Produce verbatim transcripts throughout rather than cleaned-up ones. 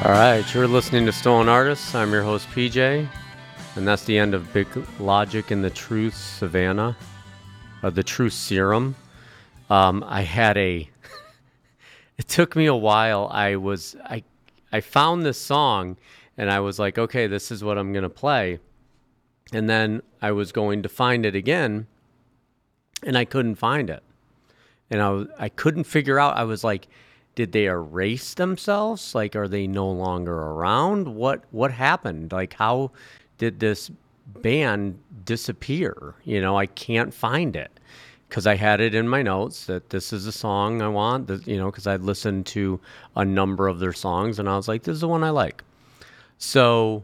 All right, you're listening to Stolen Artists. I'm your host, P J, and that's the end of Big Logic and the Truth Savannah, uh, the Truth Serum. Um, I had a, it took me a while. I was, I, I found this song, and I was like, okay, this is what I'm going to play. And then I was going to find it again, and I couldn't find it. And I, was, I couldn't figure out, I was like, did they erase themselves? Like, are they no longer around? What what happened? Like, how did this band disappear? You know, I can't find it because I had it in my notes that this is a song I want, that, you know, because I'd listened to a number of their songs, and I was like, this is the one I like. So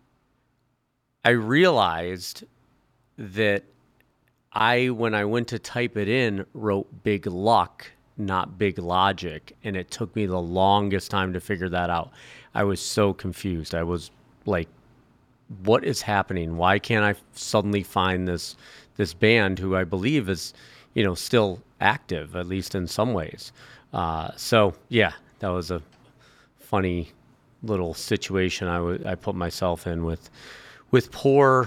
I realized that I, when I went to type it in, wrote Big Luck, not Big Logic, and it took me the longest time to figure that out. I was so confused. I was like, what is happening? Why can't I suddenly find this this band who I believe is, you know, still active, at least in some ways? Uh, so, yeah, that was a funny little situation I, w- I put myself in with with poor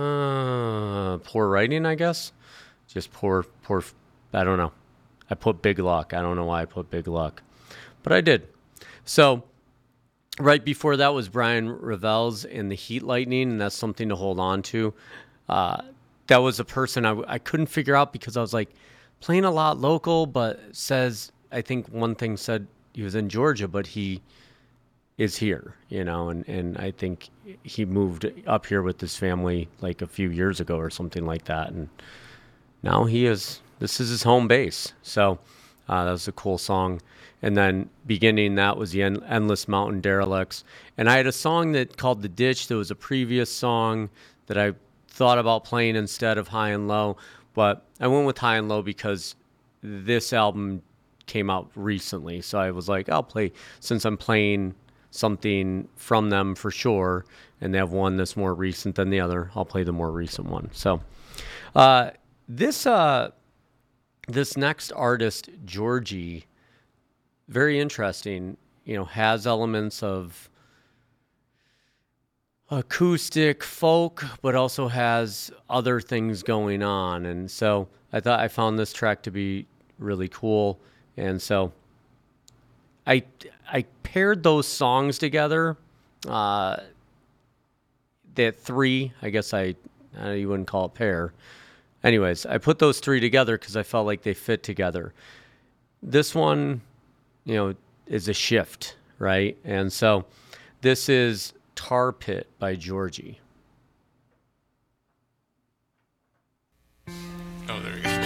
uh, poor writing, I guess. Just poor, poor, I don't know. I put Big Luck. I don't know why I put Big Luck, but I did. So right before that was Brian Revels in the Heat Lightning, and that's something to hold on to. Uh, that was a person I, I couldn't figure out because I was like, playing a lot local, but says, I think one thing said he was in Georgia, but he is here, you know, and, and I think he moved up here with his family like a few years ago or something like that, and now he is... This is his home base. So uh, that was a cool song. And then beginning that was the en- Endless Mountain Derelicts. And I had a song that called The Ditch. That was a previous song that I thought about playing instead of High and Low. But I went with High and Low because this album came out recently. So I was like, I'll play, since I'm playing something from them for sure, and they have one that's more recent than the other, I'll play the more recent one. So uh, this... Uh, This next artist, Georgie, very interesting, you know, has elements of acoustic folk, but also has other things going on. And so I thought I found this track to be really cool. And so I, I paired those songs together. Uh, the three, I guess I, I you wouldn't call it pair. Anyways, I put those three together because I felt like they fit together. This one, you know, is a shift, right? And so this is Tar Pit by Georgie. Oh, there we go.